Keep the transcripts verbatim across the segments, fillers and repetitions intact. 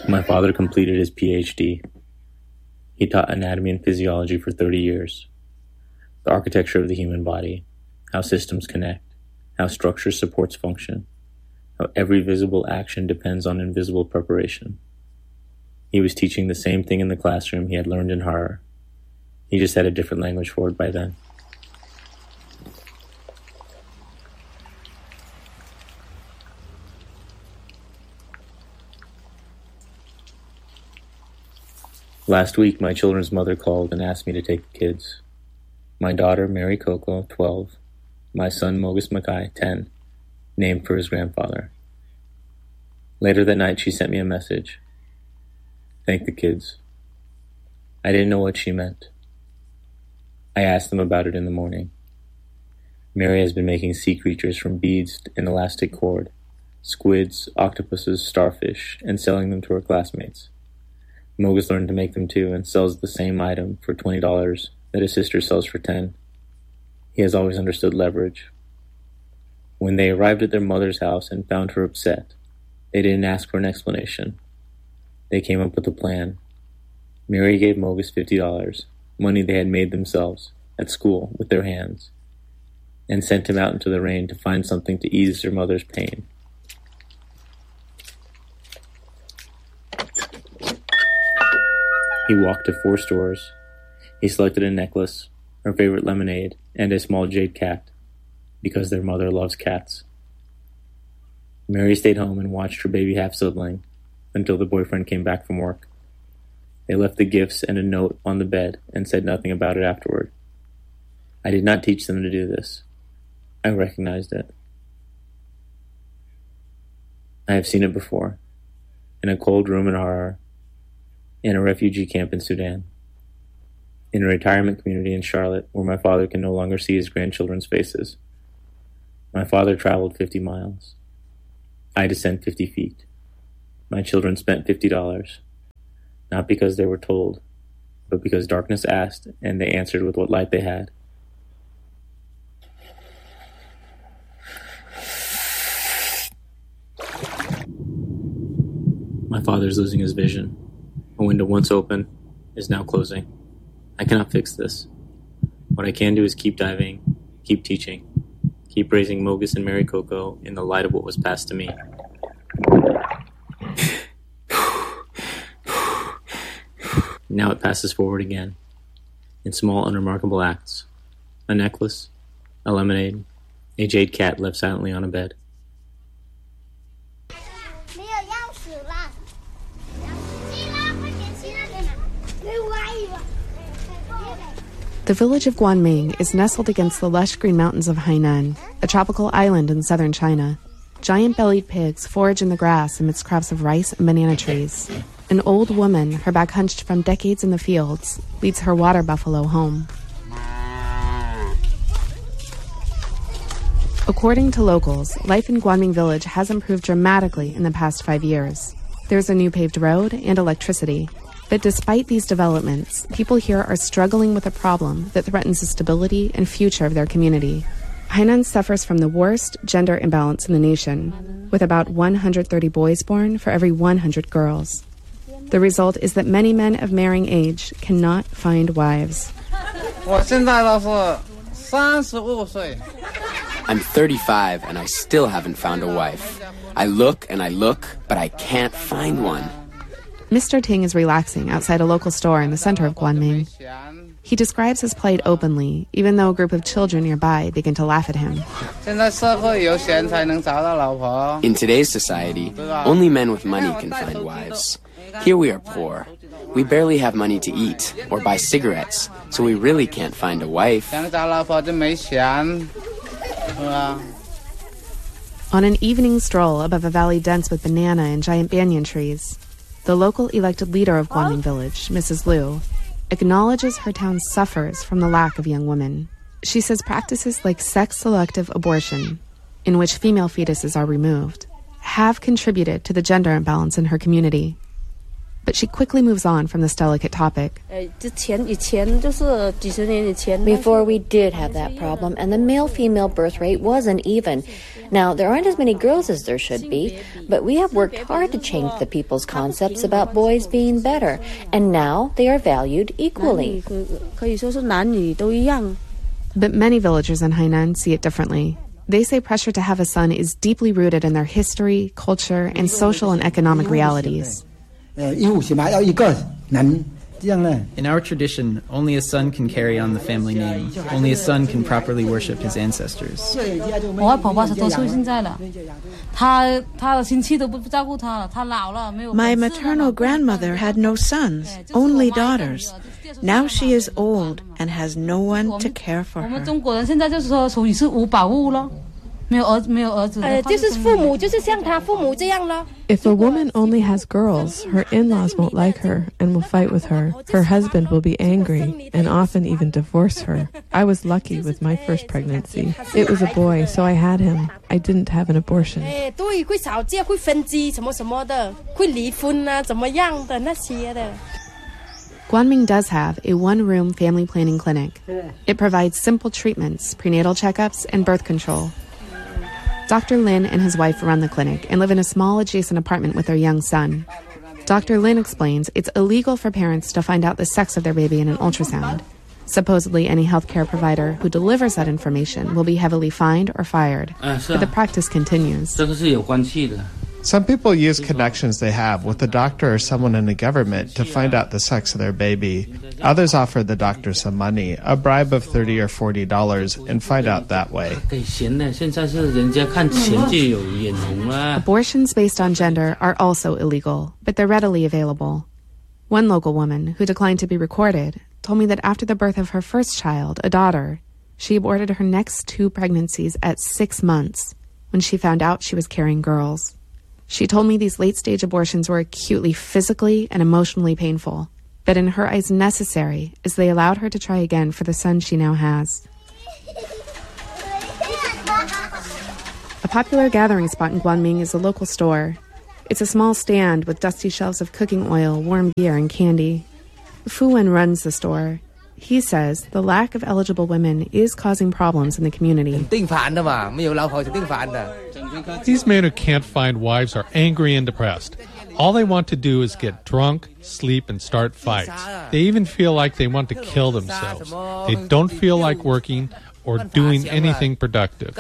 My father completed his P H D. He taught anatomy and physiology for thirty years. The architecture of the human body, how systems connect, how structure supports function, how every visible action depends on invisible preparation. He was teaching the same thing in the classroom he had learned in horror. He just had a different language for it by then. Last week, my children's mother called and asked me to take the kids. My daughter, Mary Coco, twelve. My son, Mogus Mackay, ten, named for his grandfather. Later that night, she sent me a message. Thank the kids. I didn't know what she meant. I asked them about it in the morning. Mary has been making sea creatures from beads and elastic cord, squids, octopuses, starfish, and selling them to her classmates. Mogus learned to make them too and sells the same item for twenty dollars that his sister sells for ten dollars. He has always understood leverage. When they arrived at their mother's house and found her upset, they didn't ask for an explanation. They came up with a plan. Mary gave Mogus fifty dollars, money they had made themselves, at school, with their hands, and sent him out into the rain to find something to ease their mother's pain. He walked to four stores. He selected a necklace, her favorite lemonade, and a small jade cat, because their mother loves cats. Mary stayed home and watched her baby half-sibling until the boyfriend came back from work. They left the gifts and a note on the bed and said nothing about it afterward. I did not teach them to do this. I recognized it. I have seen it before, in a cold room in Harar, in a refugee camp in Sudan, in a retirement community in Charlotte where my father can no longer see his grandchildren's faces. My father traveled fifty miles. I had to send fifty feet. My children spent fifty dollars, not because they were told, but because darkness asked and they answered with what light they had. My father's losing his vision. A window once open is now closing. I cannot fix this. What I can do is keep diving, keep teaching, keep raising Mogus and Mary Coco in the light of what was passed to me. Now it passes forward again, in small, unremarkable acts. A necklace, a lemonade, a jade cat left silently on a bed. The village of Guanming is nestled against the lush green mountains of Hainan, a tropical island in southern China. Giant-bellied pigs forage in the grass amidst crops of rice and banana trees. An old woman, her back hunched from decades in the fields, leads her water buffalo home. According to locals, life in Guanming village has improved dramatically in the past five years. There's a new paved road and electricity. But despite these developments, people here are struggling with a problem that threatens the stability and future of their community. Hainan suffers from the worst gender imbalance in the nation, with about one hundred thirty boys born for every one hundred girls. The result is that many men of marrying age cannot find wives. I'm thirty-five and I still haven't found a wife. I look and I look, but I can't find one. Mister Ting is relaxing outside a local store in the center of Guanming. He describes his plight openly, even though a group of children nearby begin to laugh at him. In today's society, only men with money can find wives. Here we are poor. We barely have money to eat or buy cigarettes, so we really can't find a wife. On an evening stroll above a valley dense with banana and giant banyan trees, the local elected leader of Guanming village, Missus Liu, acknowledges her town suffers from the lack of young women. She says practices like sex-selective abortion, in which female fetuses are removed, have contributed to the gender imbalance in her community. but she quickly moves on from this delicate topic. Before, we did have that problem, and the male-female birth rate wasn't even. Now, there aren't as many girls as there should be, but we have worked hard to change the people's concepts about boys being better, and now they are valued equally. But many villagers in Hainan see it differently. They say pressure to have a son is deeply rooted in their history, culture, and social and economic realities. In our tradition, only a son can carry on the family name. Only a son can properly worship his ancestors. My maternal grandmother had no sons, only daughters. Now she is old and has no one to care for her. If a woman only has girls, her in-laws won't like her and will fight with her. Her husband will be angry and often even divorce her. I was lucky with my first pregnancy. It was a boy, so I had him. I didn't have an abortion. Guanming does have a one-room family planning clinic. It provides simple treatments, prenatal checkups, and birth control. Doctor Lin and his wife run the clinic and live in a small adjacent apartment with their young son. Doctor Lin explains it's illegal for parents to find out the sex of their baby in an ultrasound. Supposedly, any healthcare provider who delivers that information will be heavily fined or fired. But the practice continues. Some people use connections they have with a doctor or someone in the government to find out the sex of their baby. Others offer the doctor some money, a bribe of thirty or forty dollars, and find out that way. Abortions based on gender are also illegal, but they're readily available. One local woman, who declined to be recorded, told me that after the birth of her first child, a daughter, she aborted her next two pregnancies at six months when she found out she was carrying girls. She told me these late-stage abortions were acutely physically and emotionally painful, but in her eyes necessary, as they allowed her to try again for the son she now has. A popular gathering spot in Guanming is a local store. It's a small stand with dusty shelves of cooking oil, warm beer, and candy. Fu Wen runs the store. He says the lack of eligible women is causing problems in the community. These men who can't find wives are angry and depressed. All they want to do is get drunk, sleep, and start fights. They even feel like they want to kill themselves. They don't feel like working or doing anything productive.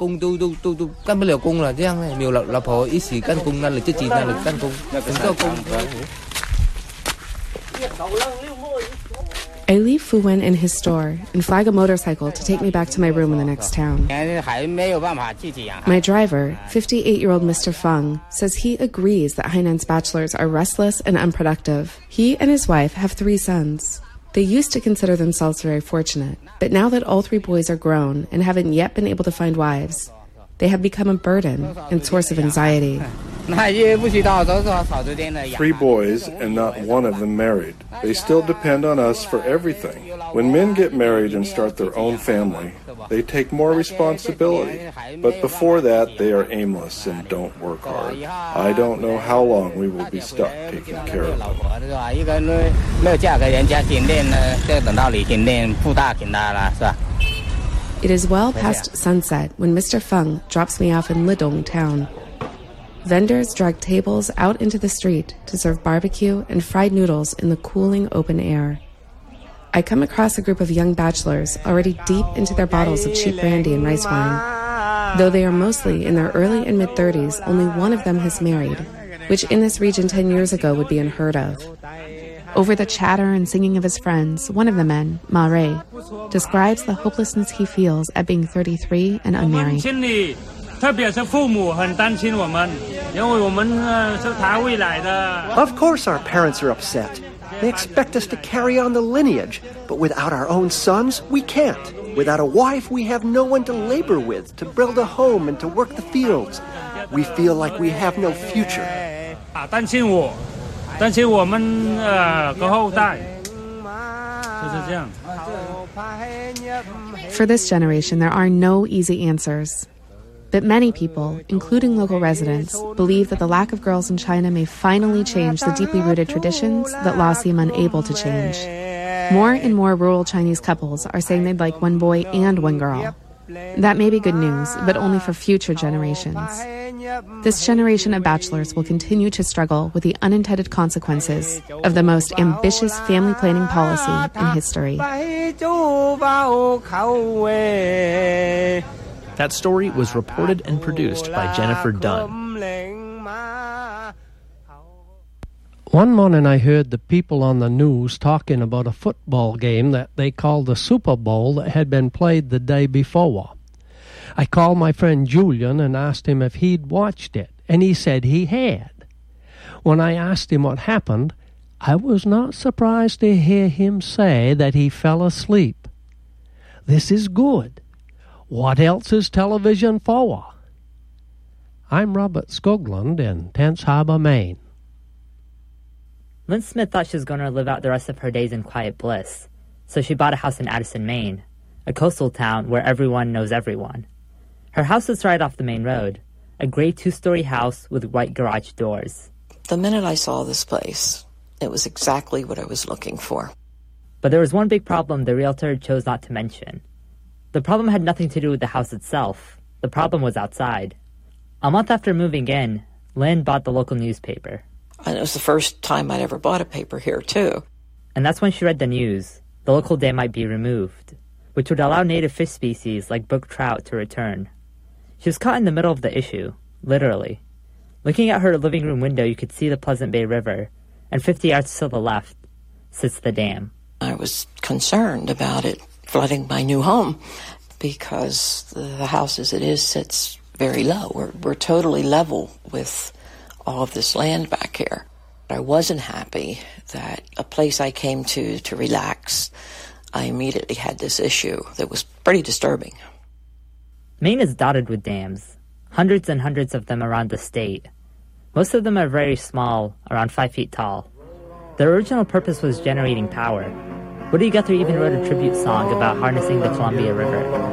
I leave Fu Wen in his store and flag a motorcycle to take me back to my room in the next town. My driver, fifty-eight-year-old Mister Feng, says he agrees that Hainan's bachelors are restless and unproductive. He and his wife have three sons. They used to consider themselves very fortunate, but now that all three boys are grown and haven't yet been able to find wives, they have become a burden and source of anxiety. Three boys and not one of them married. They still depend on us for everything. When men get married and start their own family, they take more responsibility. But before that, they are aimless and don't work hard. I don't know how long we will be stuck taking care of them. It is well past sunset when Mister Feng drops me off in Lidong town. Vendors drag tables out into the street to serve barbecue and fried noodles in the cooling open air. I come across a group of young bachelors already deep into their bottles of cheap brandy and rice wine. Though they are mostly in their early and mid-thirties, only one of them has married, which in this region ten years ago would be unheard of. Over the chatter and singing of his friends, one of the men, Ma Rei, describes the hopelessness he feels at being thirty-three and unmarried. Of course our parents are upset. They expect us to carry on the lineage, but without our own sons, we can't. Without a wife, we have no one to labor with, to build a home and to work the fields. We feel like we have no future. For this generation, there are no easy answers. But many people, including local residents, believe that the lack of girls in China may finally change the deeply rooted traditions that laws seem unable to change. More and more rural Chinese couples are saying they'd like one boy and one girl. That may be good news, but only for future generations. This generation of bachelors will continue to struggle with the unintended consequences of the most ambitious family planning policy in history. That story was reported and produced by Jennifer Dunn. One morning I heard the people on the news talking about a football game that they called the Super Bowl that had been played the day before. I called my friend Julian and asked him if he'd watched it, and he said he had. When I asked him what happened, I was not surprised to hear him say that he fell asleep. This is good. What else is television for? I'm Robert Skoglund in Tenns Harbor, Maine. Lynn Smith thought she was going to live out the rest of her days in quiet bliss, so she bought a house in Addison, Maine, a coastal town where everyone knows everyone. Her house is right off the main road, a gray two-story house with white garage doors. The minute I saw this place, it was exactly what I was looking for. But there was one big problem the realtor chose not to mention. The problem had nothing to do with the house itself. The problem was outside. A month after moving in, Lynn bought the local newspaper. And it was the first time I'd ever bought a paper here, too. And that's when she read the news. The local dam might be removed, which would allow native fish species like brook trout to return. She was caught in the middle of the issue, literally. Looking out her living room window, you could see the Pleasant Bay River, and fifty yards to the left sits the dam. I was concerned about it flooding my new home because the house as it is sits very low. We're, we're totally level with all of this land back here. I wasn't happy that a place I came to to relax, I immediately had this issue that was pretty disturbing. Maine is dotted with dams, hundreds and hundreds of them around the state. Most of them are very small, around five feet tall. Their original purpose was generating power. Woody Guthrie even wrote a tribute song about harnessing the Columbia River.